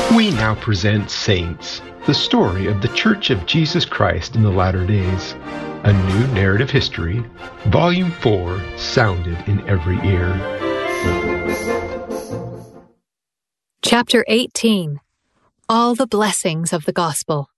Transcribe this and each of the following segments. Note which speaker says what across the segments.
Speaker 1: We now present Saints, the story of the Church of Jesus Christ in the Latter Days. A new narrative history, Volume 4, sounded in every ear.
Speaker 2: Chapter 18. All the Blessings of the Gospel.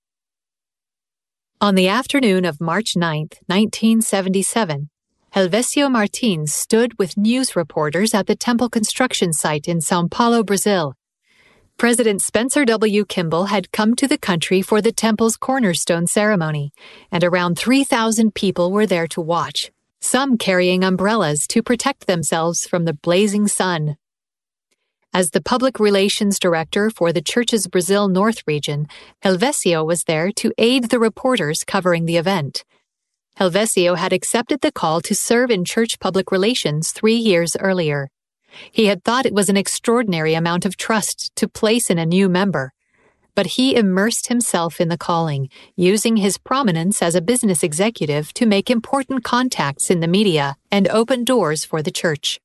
Speaker 2: On the afternoon of March 9th, 1977, Helvesio Martins stood with news reporters at the temple construction site in São Paulo, Brazil. President Spencer W. Kimball had come to the country for the temple's cornerstone ceremony, and around 3,000 people were there to watch, some carrying umbrellas to protect themselves from the blazing sun. As the public relations director for the church's Brazil North region, Helvesio was there to aid the reporters covering the event. Helvesio had accepted the call to serve in church public relations 3 years earlier. He had thought it was an extraordinary amount of trust to place in a new member, but he immersed himself in the calling, using his prominence as a business executive to make important contacts in the media and open doors for the church.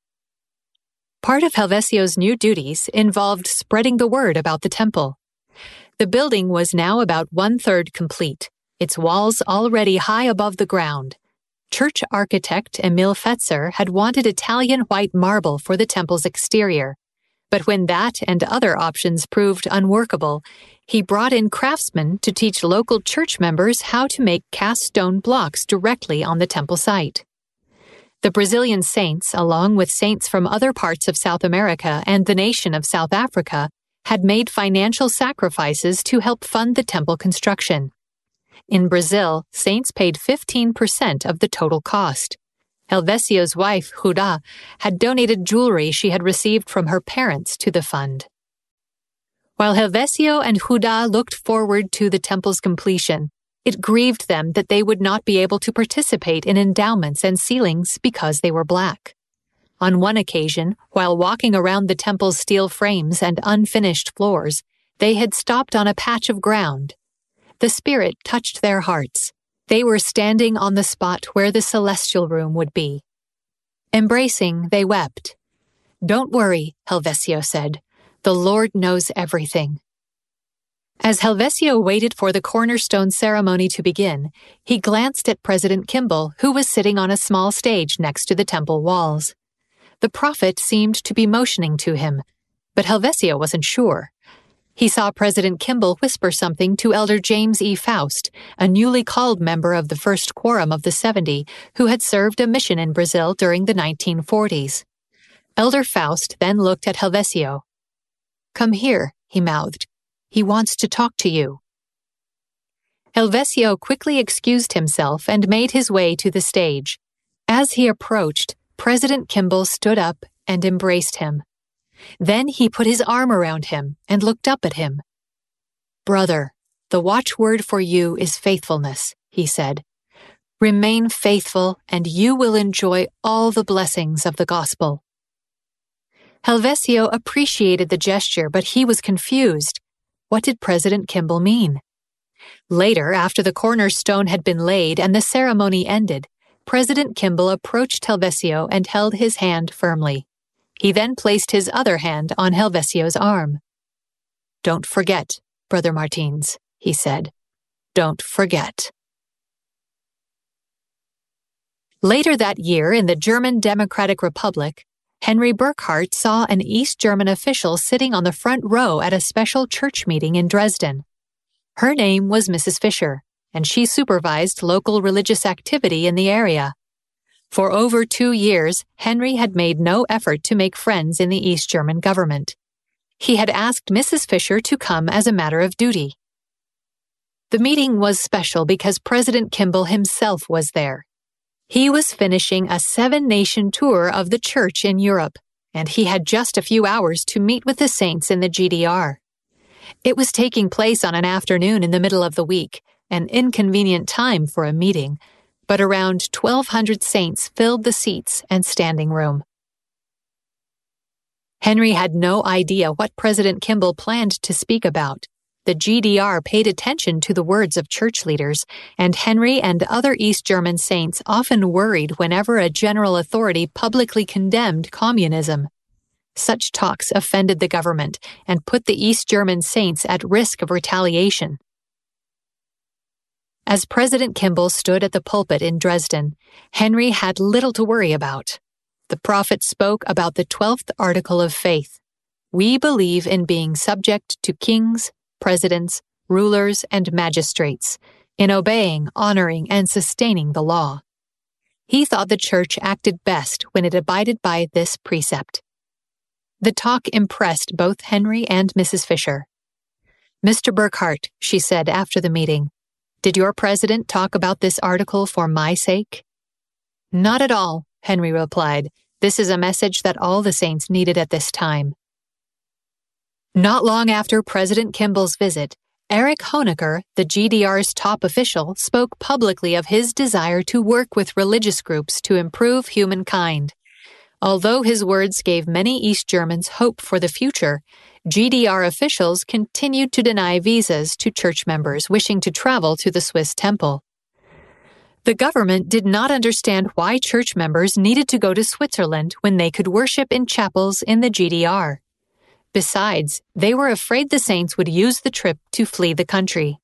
Speaker 2: Part of Helvesio's new duties involved spreading the word about the temple. The building was now about 1/3 complete, its walls already high above the ground. Church architect Emil Fetzer had wanted Italian white marble for the temple's exterior, but when that and other options proved unworkable, he brought in craftsmen to teach local church members how to make cast stone blocks directly on the temple site. The Brazilian saints, along with saints from other parts of South America and the nation of South Africa, had made financial sacrifices to help fund the temple construction. In Brazil, saints paid 15% of the total cost. Helvesio's wife, Huda, had donated jewelry she had received from her parents to the fund. While Helvesio and Huda looked forward to the temple's completion, it grieved them that they would not be able to participate in endowments and sealings because they were black. On one occasion, while walking around the temple's steel frames and unfinished floors, they had stopped on a patch of ground. The Spirit touched their hearts. They were standing on the spot where the celestial room would be. Embracing, they wept. "Don't worry," Helvesio said. "The Lord knows everything." As Helvesio waited for the cornerstone ceremony to begin, he glanced at President Kimball, who was sitting on a small stage next to the temple walls. The prophet seemed to be motioning to him, but Helvesio wasn't sure. He saw President Kimball whisper something to Elder James E. Faust, a newly called member of the First Quorum of the 70, who had served a mission in Brazil during the 1940s. Elder Faust then looked at Helvesio. "Come here," he mouthed. "He wants to talk to you." Helvesio quickly excused himself and made his way to the stage. As he approached, President Kimball stood up and embraced him. Then he put his arm around him and looked up at him. "Brother, the watchword for you is faithfulness," he said. "Remain faithful and you will enjoy all the blessings of the gospel." Helvesio appreciated the gesture, but he was confused. What did President Kimball mean? Later, after the cornerstone had been laid and the ceremony ended, President Kimball approached Helvesio and held his hand firmly. He then placed his other hand on Helvesio's arm. "Don't forget, Brother Martins," he said. "Don't forget." Later that year, in the German Democratic Republic, Henry Burkhardt saw an East German official sitting on the front row at a special church meeting in Dresden. Her name was Mrs. Fisher, and she supervised local religious activity in the area. For over 2 years, Henry had made no effort to make friends in the East German government. He had asked Mrs. Fisher to come as a matter of duty. The meeting was special because President Kimball himself was there. He was finishing a 7-nation tour of the church in Europe, and he had just a few hours to meet with the saints in the GDR. It was taking place on an afternoon in the middle of the week, an inconvenient time for a meeting, but around 1,200 saints filled the seats and standing room. Henry had no idea what President Kimball planned to speak about. The GDR paid attention to the words of church leaders, and Henry and other East German saints often worried whenever a general authority publicly condemned communism. Such talks offended the government and put the East German saints at risk of retaliation. As President Kimball stood at the pulpit in Dresden, Henry had little to worry about. The prophet spoke about the 12th article of faith. We believe in being subject to kings, presidents, rulers, and magistrates, in obeying, honoring, and sustaining the law. He thought the church acted best when it abided by this precept. The talk impressed both Henry and Mrs. Fisher. "Mr. Burkhart," she said after the meeting, "did your president talk about this article for my sake?" "Not at all," Henry replied. "This is a message that all the saints needed at this time." Not long after President Kimball's visit, Erich Honecker, the GDR's top official, spoke publicly of his desire to work with religious groups to improve humankind. Although his words gave many East Germans hope for the future, GDR officials continued to deny visas to church members wishing to travel to the Swiss temple. The government did not understand why church members needed to go to Switzerland when they could worship in chapels in the GDR. Besides, they were afraid the saints would use the trip to flee the country.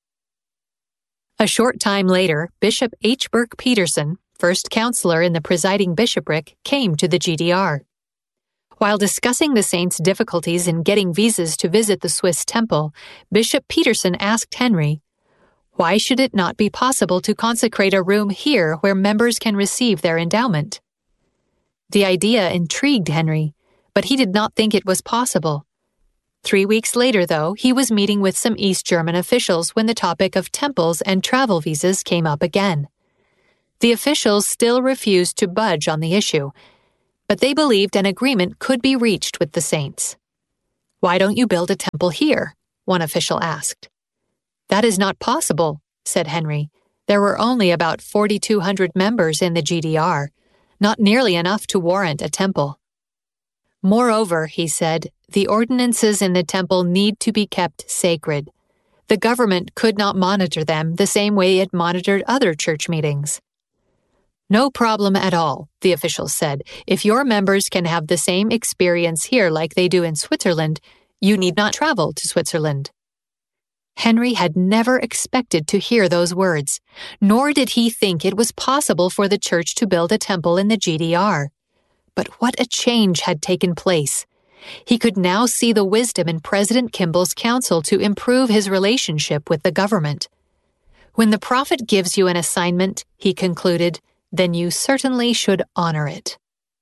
Speaker 2: A short time later, Bishop H. Burke Peterson, first counselor in the presiding bishopric, came to the GDR. While discussing the saints' difficulties in getting visas to visit the Swiss temple, Bishop Peterson asked Henry, "Why should it not be possible to consecrate a room here where members can receive their endowment?" The idea intrigued Henry, but he did not think it was possible. 3 weeks later, though, he was meeting with some East German officials when the topic of temples and travel visas came up again. The officials still refused to budge on the issue, but they believed an agreement could be reached with the saints. "Why don't you build a temple here?" one official asked. "That is not possible," said Henry. "There were only about 4,200 members in the GDR, not nearly enough to warrant a temple." "Moreover," he said, "the ordinances in the temple need to be kept sacred. The government could not monitor them the same way it monitored other church meetings." "No problem at all," the official said. "If your members can have the same experience here like they do in Switzerland, you need not travel to Switzerland." Henry had never expected to hear those words, nor did he think it was possible for the church to build a temple in the GDR. But what a change had taken place. He could now see the wisdom in President Kimball's counsel to improve his relationship with the government. "When the prophet gives you an assignment," he concluded, "then you certainly should honor it."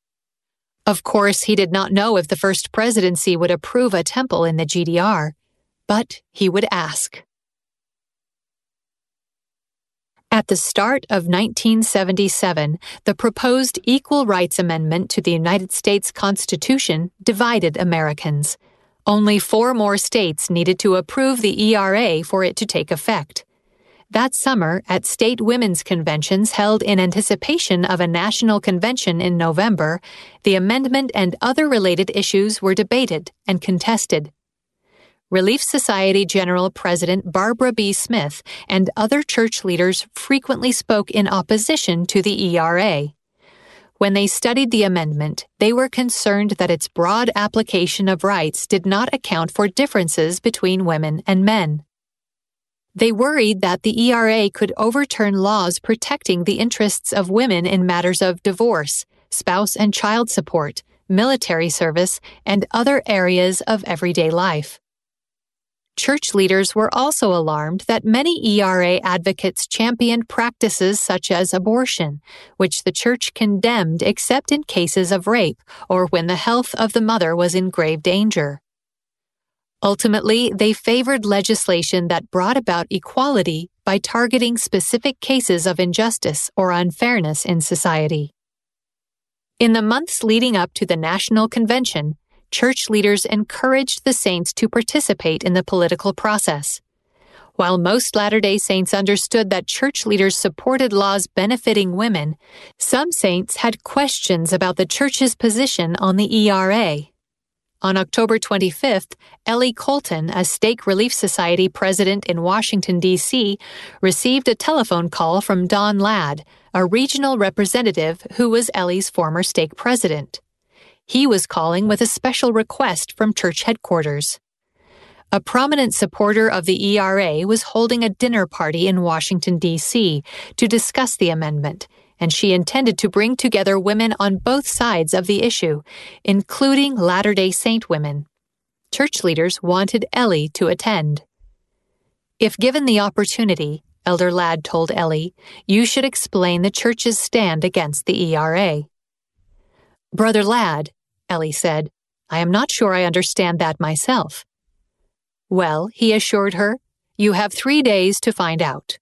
Speaker 2: Of course, he did not know if the first presidency would approve a temple in the GDR, but he would ask. At the start of 1977, the proposed Equal Rights Amendment to the United States Constitution divided Americans. Only 4 more states needed to approve the ERA for it to take effect. That summer, at state women's conventions held in anticipation of a national convention in November, the amendment and other related issues were debated and contested. Relief Society General President Barbara B. Smith and other church leaders frequently spoke in opposition to the ERA. When they studied the amendment, they were concerned that its broad application of rights did not account for differences between women and men. They worried that the ERA could overturn laws protecting the interests of women in matters of divorce, spouse and child support, military service, and other areas of everyday life. Church leaders were also alarmed that many ERA advocates championed practices such as abortion, which the church condemned except in cases of rape or when the health of the mother was in grave danger. Ultimately, they favored legislation that brought about equality by targeting specific cases of injustice or unfairness in society. In the months leading up to the National Convention, church leaders encouraged the saints to participate in the political process. While most Latter-day Saints understood that church leaders supported laws benefiting women, some saints had questions about the church's position on the ERA. On October 25th, Ellie Colton, a Stake Relief Society president in Washington, D.C., received a telephone call from Don Ladd, a regional representative who was Ellie's former stake president. He was calling with a special request from church headquarters. A prominent supporter of the ERA was holding a dinner party in Washington, D.C. to discuss the amendment, and she intended to bring together women on both sides of the issue, including Latter-day Saint women. Church leaders wanted Ellie to attend. "If given the opportunity," Elder Ladd told Ellie, "you should explain the church's stand against the ERA." "Brother Ladd," Ellie said, "I am not sure I understand that myself." "Well," he assured her, "you have 3 days to find out."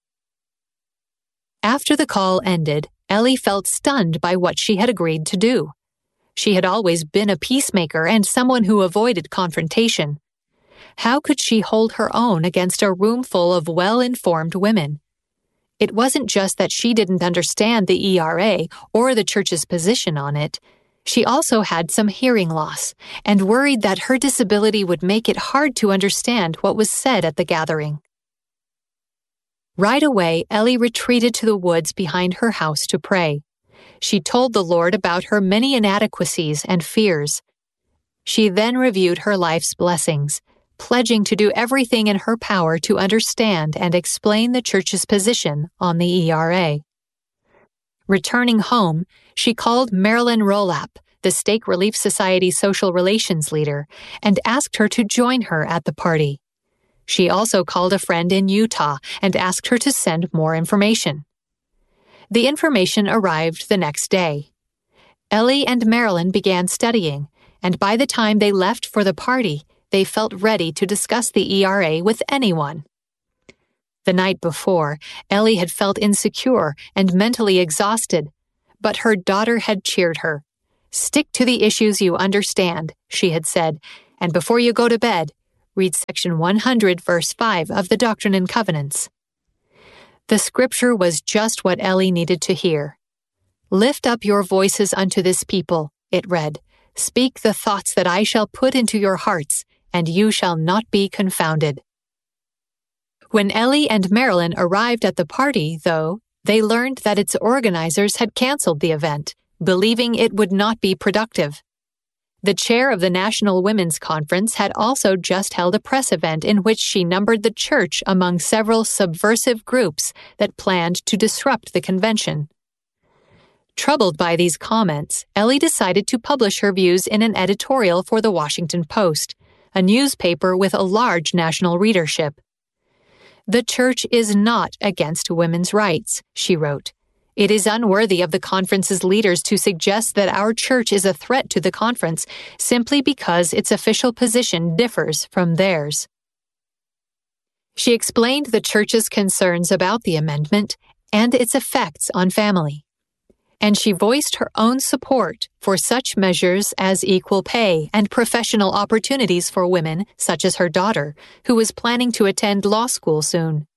Speaker 2: After the call ended, Ellie felt stunned by what she had agreed to do. She had always been a peacemaker and someone who avoided confrontation. How could she hold her own against a room full of well-informed women? It wasn't just that she didn't understand the ERA or the church's position on it. She also had some hearing loss and worried that her disability would make it hard to understand what was said at the gathering. Right away, Ellie retreated to the woods behind her house to pray. She told the Lord about her many inadequacies and fears. She then reviewed her life's blessings, pledging to do everything in her power to understand and explain the church's position on the ERA. Returning home, she called Marilyn Rolap, the Stake Relief Society social relations leader, and asked her to join her at the party. She also called a friend in Utah and asked her to send more information. The information arrived the next day. Ellie and Marilyn began studying, and by the time they left for the party, they felt ready to discuss the ERA with anyone. The night before, Ellie had felt insecure and mentally exhausted, but her daughter had cheered her. "Stick to the issues you understand," she had said, "and before you go to bed, read section 100, verse 5 of the Doctrine and Covenants." The scripture was just what Ellie needed to hear. "Lift up your voices unto this people," it read. "Speak the thoughts that I shall put into your hearts, and you shall not be confounded." When Ellie and Marilyn arrived at the party, though, they learned that its organizers had canceled the event, believing it would not be productive. The chair of the National Women's Conference had also just held a press event in which she numbered the church among several subversive groups that planned to disrupt the convention. Troubled by these comments, Ellie decided to publish her views in an editorial for the Washington Post, a newspaper with a large national readership. "The church is not against women's rights," she wrote. "It is unworthy of the conference's leaders to suggest that our church is a threat to the conference simply because its official position differs from theirs." She explained the church's concerns about the amendment and its effects on family. And she voiced her own support for such measures as equal pay and professional opportunities for women, such as her daughter, who was planning to attend law school soon.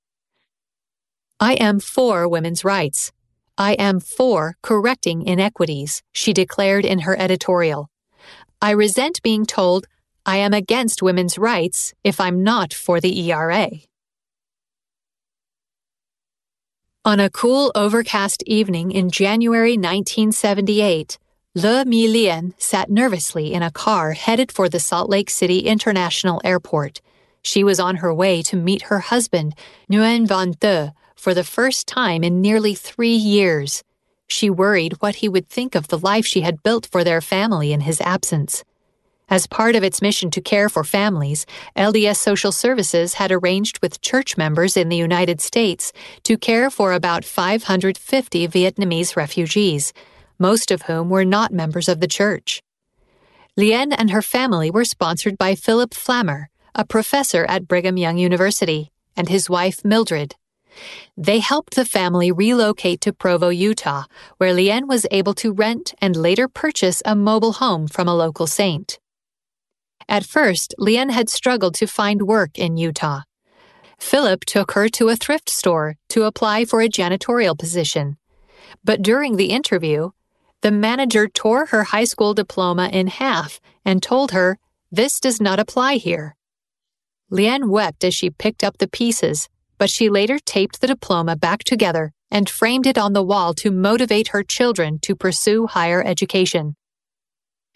Speaker 2: "I am for women's rights. I am for correcting inequities," she declared in her editorial. "I resent being told I am against women's rights if I'm not for the ERA." On a cool, overcast evening in January 1978, Le My Lien sat nervously in a car headed for the Salt Lake City International Airport. She was on her way to meet her husband, Nguyen Van Thuy, for the first time in nearly 3 years. She worried what he would think of the life she had built for their family in his absence. As part of its mission to care for families, LDS Social Services had arranged with church members in the United States to care for about 550 Vietnamese refugees, most of whom were not members of the church. Lien and her family were sponsored by Philip Flammer, a professor at Brigham Young University, and his wife Mildred. They helped the family relocate to Provo, Utah, where Lien was able to rent and later purchase a mobile home from a local saint. At first, Lien had struggled to find work in Utah. Philip took her to a thrift store to apply for a janitorial position. But during the interview, the manager tore her high school diploma in half and told her, "This does not apply here." Lien wept as she picked up the pieces, but she later taped the diploma back together and framed it on the wall to motivate her children to pursue higher education.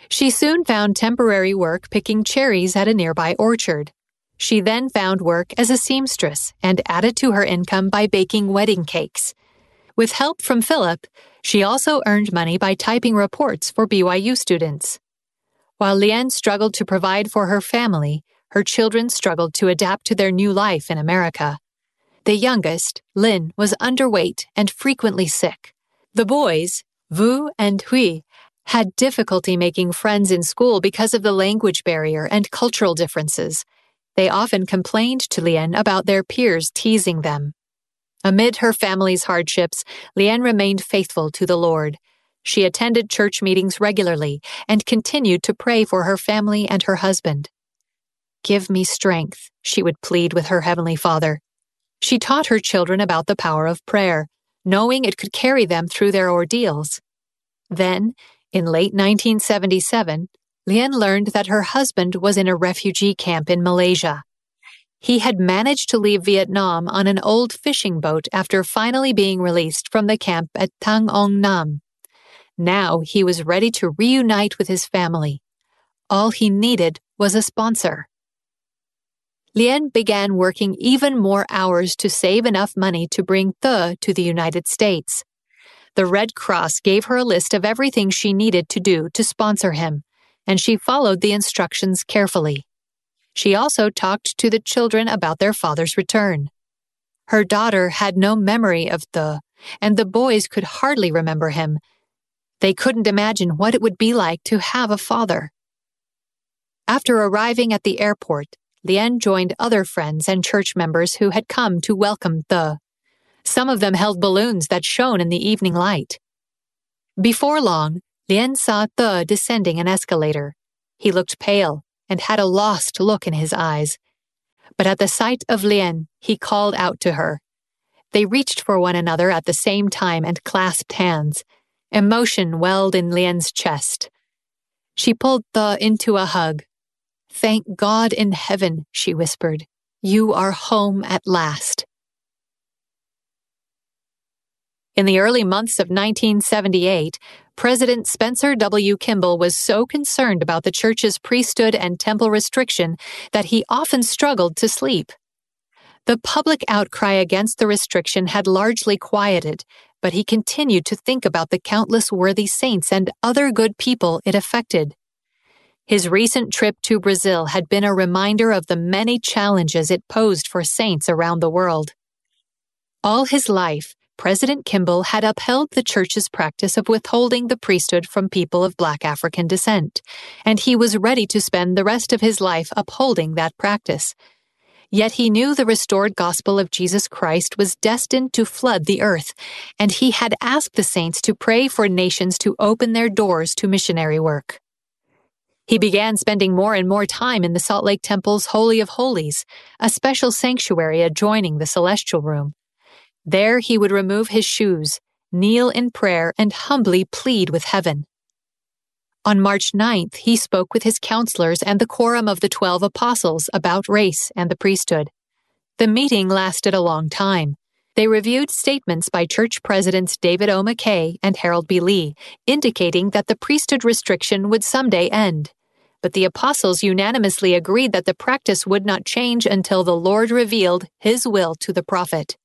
Speaker 2: She soon found temporary work picking cherries at a nearby orchard. She then found work as a seamstress and added to her income by baking wedding cakes. With help from Philip, she also earned money by typing reports for BYU students. While Lien struggled to provide for her family, her children struggled to adapt to their new life in America. The youngest, Lin, was underweight and frequently sick. The boys, Vu and Hui, had difficulty making friends in school because of the language barrier and cultural differences. They often complained to Lien about their peers teasing them. Amid her family's hardships, Lien remained faithful to the Lord. She attended church meetings regularly and continued to pray for her family and her husband. "Give me strength," she would plead with her Heavenly Father. She taught her children about the power of prayer, knowing it could carry them through their ordeals. Then, in late 1977, Lien learned that her husband was in a refugee camp in Malaysia. He had managed to leave Vietnam on an old fishing boat after finally being released from the camp at Tang Ong Nam. Now he was ready to reunite with his family. All he needed was a sponsor. Lien began working even more hours to save enough money to bring The to the United States. The Red Cross gave her a list of everything she needed to do to sponsor him, and she followed the instructions carefully. She also talked to the children about their father's return. Her daughter had no memory of The, and the boys could hardly remember him. They couldn't imagine what it would be like to have a father. After arriving at the airport, Lien joined other friends and church members who had come to welcome The. Some of them held balloons that shone in the evening light. Before long, Lien saw The descending an escalator. He looked pale and had a lost look in his eyes. But at the sight of Lien, he called out to her. They reached for one another at the same time and clasped hands. Emotion welled in Lien's chest. She pulled The into a hug. "Thank God in heaven," she whispered. "You are home at last." In the early months of 1978, President Spencer W. Kimball was so concerned about the church's priesthood and temple restriction that he often struggled to sleep. The public outcry against the restriction had largely quieted, but he continued to think about the countless worthy saints and other good people it affected. His recent trip to Brazil had been a reminder of the many challenges it posed for saints around the world. All his life, President Kimball had upheld the church's practice of withholding the priesthood from people of Black African descent, and he was ready to spend the rest of his life upholding that practice. Yet he knew the restored gospel of Jesus Christ was destined to flood the earth, and he had asked the saints to pray for nations to open their doors to missionary work. He began spending more and more time in the Salt Lake Temple's Holy of Holies, a special sanctuary adjoining the Celestial Room. There he would remove his shoes, kneel in prayer, and humbly plead with heaven. On March 9th, he spoke with his counselors and the Quorum of the 12 Apostles about race and the priesthood. The meeting lasted a long time. They reviewed statements by church presidents David O. McKay and Harold B. Lee, indicating that the priesthood restriction would someday end. But the apostles unanimously agreed that the practice would not change until the Lord revealed His will to the prophet.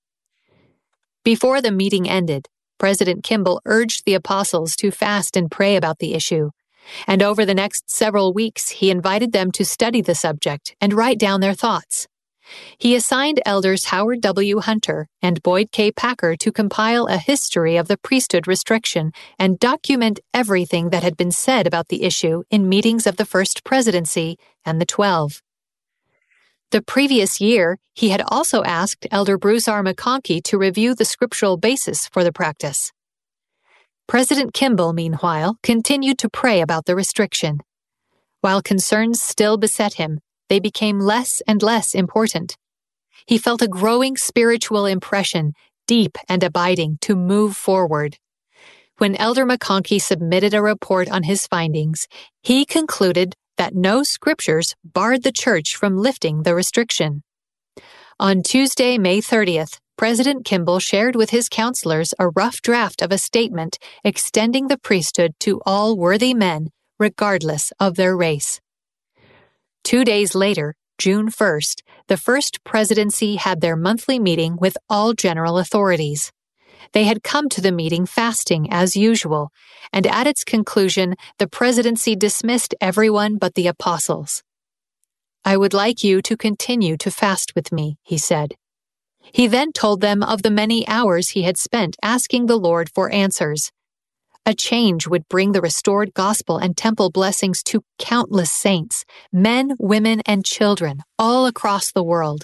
Speaker 2: Before the meeting ended, President Kimball urged the apostles to fast and pray about the issue. And over the next several weeks, he invited them to study the subject and write down their thoughts. He assigned elders Howard W. Hunter and Boyd K. Packer to compile a history of the priesthood restriction and document everything that had been said about the issue in meetings of the First Presidency and the 12. The previous year, he had also asked Elder Bruce R. McConkie to review the scriptural basis for the practice. President Kimball, meanwhile, continued to pray about the restriction. While concerns still beset him, they became less and less important. He felt a growing spiritual impression, deep and abiding, to move forward. When Elder McConkie submitted a report on his findings, he concluded that no scriptures barred the church from lifting the restriction. On Tuesday, May 30th, President Kimball shared with his counselors a rough draft of a statement extending the priesthood to all worthy men, regardless of their race. 2 days later, June 1st, the First Presidency had their monthly meeting with all general authorities. They had come to the meeting fasting as usual, and at its conclusion, the presidency dismissed everyone but the apostles. "I would like you to continue to fast with me," he said. He then told them of the many hours he had spent asking the Lord for answers. A change would bring the restored gospel and temple blessings to countless saints, men, women, and children all across the world.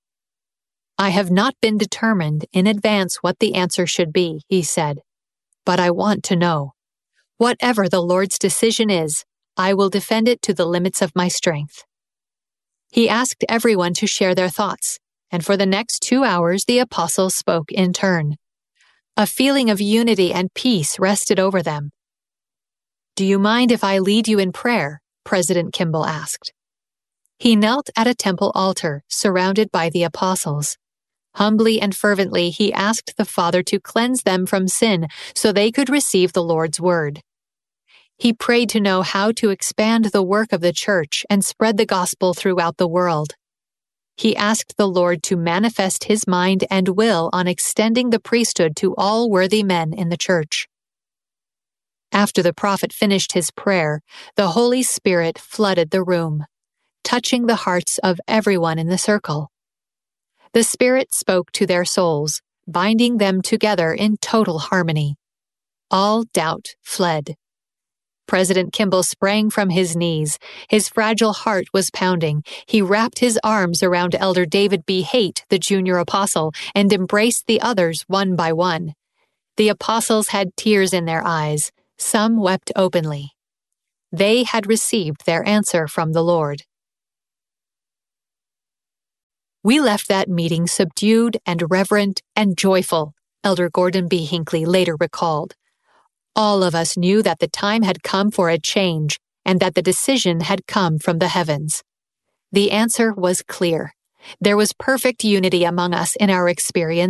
Speaker 2: "I have not been determined in advance what the answer should be," he said, "but I want to know. Whatever the Lord's decision is, I will defend it to the limits of my strength." He asked everyone to share their thoughts, and for the next 2 hours the apostles spoke in turn. A feeling of unity and peace rested over them. "Do you mind if I lead you in prayer?" President Kimball asked. He knelt at a temple altar, surrounded by the apostles. Humbly and fervently, he asked the Father to cleanse them from sin so they could receive the Lord's word. He prayed to know how to expand the work of the church and spread the gospel throughout the world. He asked the Lord to manifest his mind and will on extending the priesthood to all worthy men in the church. After the prophet finished his prayer, the Holy Spirit flooded the room, touching the hearts of everyone in the circle. The Spirit spoke to their souls, binding them together in total harmony. All doubt fled. President Kimball sprang from his knees. His fragile heart was pounding. He wrapped his arms around Elder David B. Haight, the junior apostle, and embraced the others one by one. The apostles had tears in their eyes. Some wept openly. They had received their answer from the Lord. "We left that meeting subdued and reverent and joyful," Elder Gordon B. Hinckley later recalled. "All of us knew that the time had come for a change and that the decision had come from the heavens. The answer was clear. There was perfect unity among us in our experience